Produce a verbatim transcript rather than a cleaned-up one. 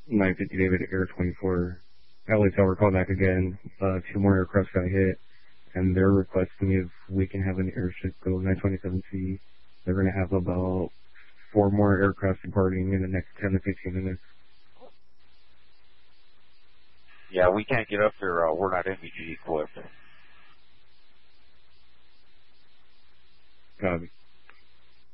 nine fifty David Air twenty-four. L A Tower, call back again. Uh, two more aircraft got hit, and they're requesting if we can have an airship go nine twenty-seven C. They're going to have about four more aircraft departing in the next ten to fifteen minutes. Yeah, we can't get up there. Uh, we're not M V G equipped. Copy.